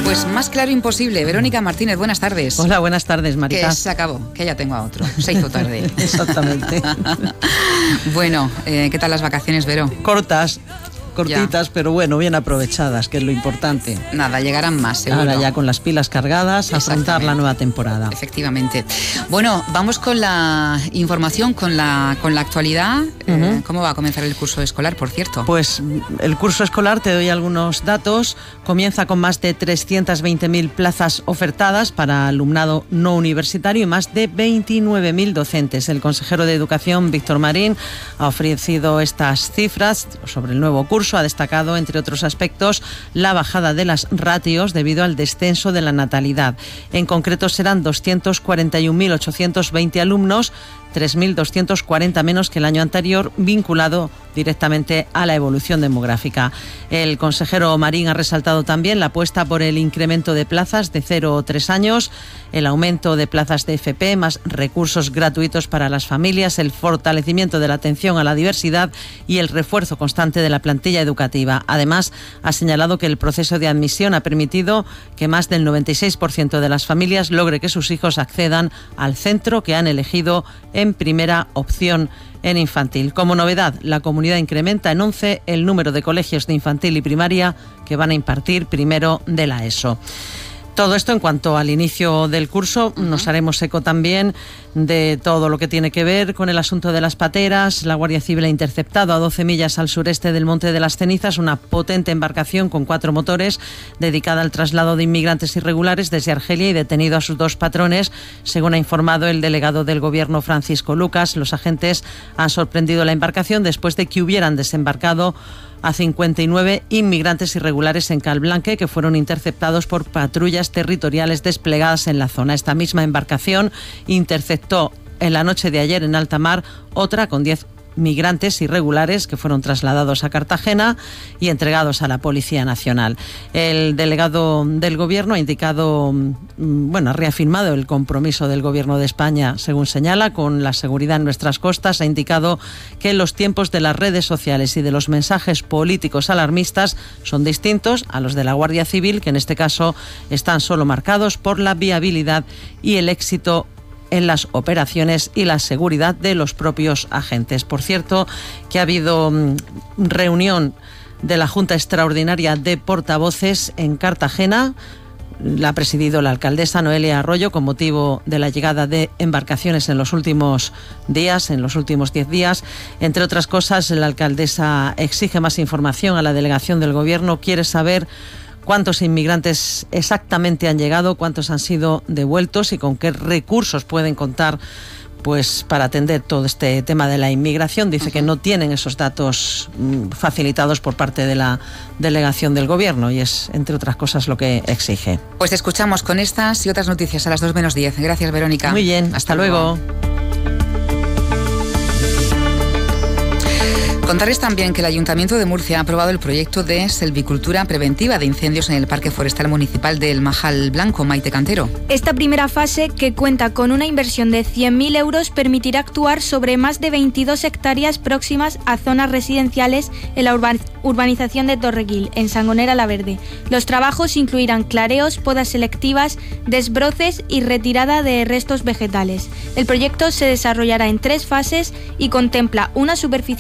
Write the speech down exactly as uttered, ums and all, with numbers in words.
Pues más claro imposible. Verónica Martínez, buenas tardes. Hola, buenas tardes, Marita. Que se acabó, que ya tengo a otro. Se hizo tarde. Exactamente. Bueno, eh, ¿qué tal las vacaciones, Vero? Cortas, cortitas, ya. Pero bueno, bien aprovechadas, que es lo importante. Nada, llegarán más, seguro. Ahora ya con las pilas cargadas, a afrontar la nueva temporada. Efectivamente. Bueno, vamos con la información, con la, con la actualidad. Uh-huh. eh, ¿Cómo va a comenzar el curso escolar, por cierto? Pues el curso escolar, te doy algunos datos, comienza con más de trescientas veinte mil plazas ofertadas para alumnado no universitario y más de veintinueve mil docentes. El consejero de Educación, Víctor Marín, ha ofrecido estas cifras sobre el nuevo curso. Ha destacado, entre otros aspectos, la bajada de las ratios debido al descenso de la natalidad. En concreto serán doscientos cuarenta y un mil ochocientos veinte alumnos, tres mil doscientos cuarenta menos que el año anterior, vinculado directamente a la evolución demográfica. El consejero Marín ha resaltado también la apuesta por el incremento de plazas de cero a tres años, el aumento de plazas de F P, más recursos gratuitos para las familias, el fortalecimiento de la atención a la diversidad y el refuerzo constante de la plantilla educativa. Además, ha señalado que el proceso de admisión ha permitido que más del noventa y seis por ciento de las familias logre que sus hijos accedan al centro que han elegido en primera opción en infantil. Como novedad, la comunidad incrementa en once el número de colegios de infantil y primaria que van a impartir primero de la ESO. Todo esto en cuanto al inicio del curso. Uh-huh. Nos haremos eco también de todo lo que tiene que ver con el asunto de las pateras. La Guardia Civil ha interceptado a doce millas al sureste del Monte de las Cenizas una potente embarcación con cuatro motores dedicada al traslado de inmigrantes irregulares desde Argelia y detenido a sus dos patrones. Según ha informado el delegado del Gobierno, Francisco Lucas, los agentes han sorprendido la embarcación después de que hubieran desembarcado a cincuenta y nueve inmigrantes irregulares en Calblanque, que fueron interceptados por patrullas territoriales desplegadas en la zona. Esta misma embarcación interceptó en la noche de ayer en alta mar otra con diez migrantes irregulares que fueron trasladados a Cartagena y entregados a la Policía Nacional. El delegado del Gobierno ha indicado, bueno, ha reafirmado el compromiso del Gobierno de España, según señala, con la seguridad en nuestras costas. Ha indicado que los tiempos de las redes sociales y de los mensajes políticos alarmistas son distintos a los de la Guardia Civil, que en este caso están solo marcados por la viabilidad y el éxito en las operaciones y la seguridad de los propios agentes. Por cierto, que ha habido mmm, reunión de la Junta Extraordinaria de Portavoces en Cartagena. La ha presidido la alcaldesa Noelia Arroyo con motivo de la llegada de embarcaciones en los últimos días, en los últimos diez días. Entre otras cosas, la alcaldesa exige más información a la delegación del Gobierno, quiere saber cuántos inmigrantes exactamente han llegado, cuántos han sido devueltos y con qué recursos pueden contar pues para atender todo este tema de la inmigración. Dice uh-huh. que no tienen esos datos mm, facilitados por parte de la delegación del Gobierno y es, entre otras cosas, lo que exige. Pues te escuchamos con estas y otras noticias a las dos menos diez. Gracias, Verónica. Muy bien, hasta, hasta luego. luego. Contarles también que el Ayuntamiento de Murcia ha aprobado el proyecto de selvicultura preventiva de incendios en el Parque Forestal Municipal del Majal Blanco. Maite Cantero. Esta primera fase, que cuenta con una inversión de cien mil euros, permitirá actuar sobre más de veintidós hectáreas próximas a zonas residenciales en la urban- urbanización de Torreguil, en Sangonera la Verde. Los trabajos incluirán clareos, podas selectivas, desbroces y retirada de restos vegetales. El proyecto se desarrollará en tres fases y contempla una superficie